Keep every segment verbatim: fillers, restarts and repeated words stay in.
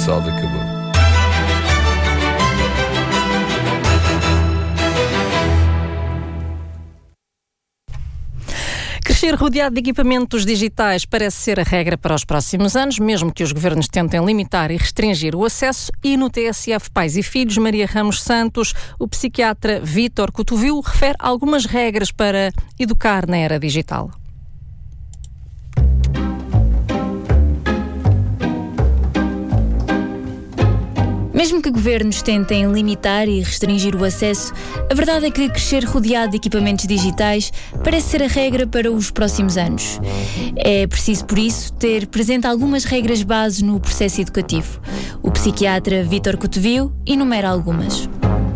salve acabou. Crescer rodeado de equipamentos digitais parece ser a regra para os próximos anos, mesmo que os governos tentem limitar e restringir o acesso. E no T S F Pais e Filhos, Maria Ramos Santos, o psiquiatra Vítor Cotovil refere algumas regras para educar na era digital. Mesmo que governos tentem limitar e restringir o acesso, a verdade é que crescer rodeado de equipamentos digitais parece ser a regra para os próximos anos. É preciso, por isso, ter presente algumas regras base no processo educativo. O psiquiatra Vítor Cotovil enumera algumas.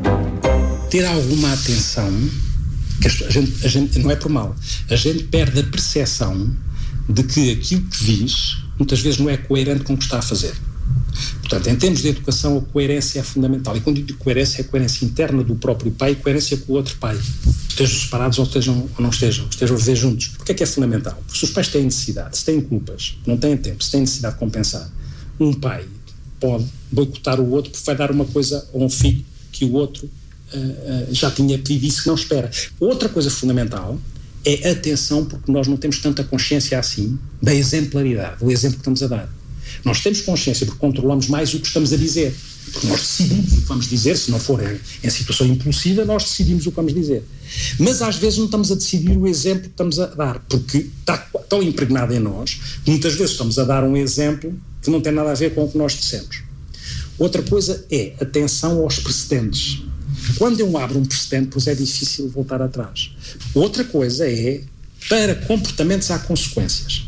Ter alguma atenção, que a gente, a gente, não é por mal, a gente perde a percepção de que aquilo que diz muitas vezes não é coerente com o que está a fazer. Portanto, em termos de educação, a coerência é fundamental. E quando digo coerência, é a coerência interna do próprio pai e coerência com o outro pai. Estejam separados ou, estejam, ou não estejam, estejam a viver juntos. Porquê é que é fundamental? Porque se os pais têm necessidade, se têm culpas, não têm tempo, se têm necessidade de compensar, um pai pode boicotar o outro porque vai dar uma coisa a um filho que o outro uh, uh, já tinha pedido, isso que não espera. Outra coisa fundamental é a atenção, porque nós não temos tanta consciência assim da exemplaridade, do exemplo que estamos a dar. Nós temos consciência porque controlamos mais o que estamos a dizer, porque nós decidimos o que vamos dizer, se não for em, em situação impulsiva, nós decidimos o que vamos dizer. Mas às vezes não estamos a decidir o exemplo que estamos a dar, porque está tão impregnado em nós, que muitas vezes estamos a dar um exemplo que não tem nada a ver com o que nós dissemos. Outra coisa é atenção aos precedentes. Quando eu abro um precedente, pois é difícil voltar atrás. Outra coisa é, para comportamentos há consequências,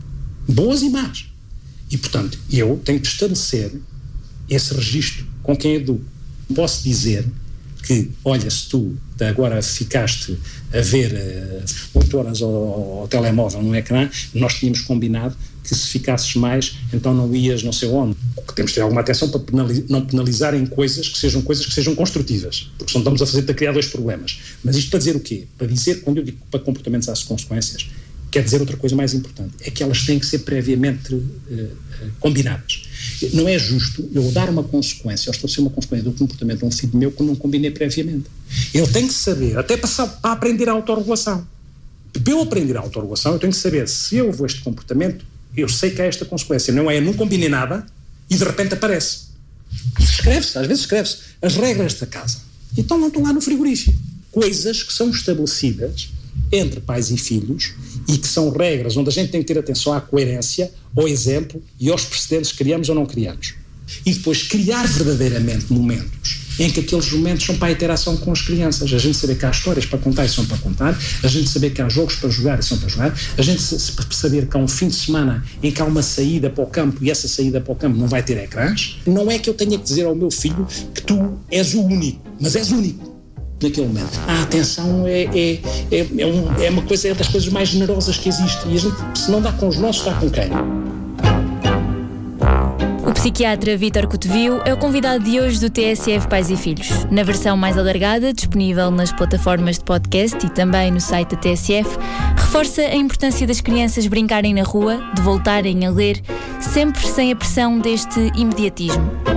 boas e más. E, portanto, eu tenho que estabelecer esse registro com quem educo. Posso dizer que, olha, se tu agora ficaste a ver oito uh, horas ao, ao telemóvel no ecrã, nós tínhamos combinado que se ficasses mais, então não ias não sei onde. Temos de ter alguma atenção para penaliz- não penalizar em coisas que sejam coisas que sejam construtivas, porque senão estamos a fazer para criar dois problemas. Mas isto para dizer o quê? Para dizer, quando eu digo para comportamentos há consequências, quer dizer outra coisa mais importante, é que elas têm que ser previamente uh, uh, combinadas. Não é justo eu dar uma consequência, ou estabelecer uma consequência do comportamento de um filho meu que eu não combinei previamente. Ele tem que saber, até para, para aprender a autorregulação. Para eu aprender a autorregulação, eu tenho que saber se eu vou este comportamento, eu sei que há esta consequência. Não é, eu não combinei nada e de repente aparece. Escreve-se, às vezes escreve-se, as regras da casa. Então não estão lá no frigorífico. Coisas que são estabelecidas entre pais e filhos e que são regras onde a gente tem que ter atenção à coerência, ao exemplo e aos precedentes que criamos ou não criamos. E depois criar verdadeiramente momentos em que aqueles momentos são para a interação com as crianças. A gente saber que há histórias para contar e são para contar, a gente saber que há jogos para jogar e são para jogar, a gente saber que há um fim de semana em que há uma saída para o campo e essa saída para o campo não vai ter ecrãs. Não é que eu tenha que dizer ao meu filho que tu és o único, mas és único naquele momento. A atenção é, é, é, é, um, é uma coisa, é das coisas mais generosas que existe. E a gente, se não dá com os nossos, dá com quem? O psiquiatra Vítor Cotovil é o convidado de hoje do T S F Pais e Filhos. Na versão mais alargada, disponível nas plataformas de podcast e também no site da T S F, reforça a importância das crianças brincarem na rua, de voltarem a ler, sempre sem a pressão deste imediatismo.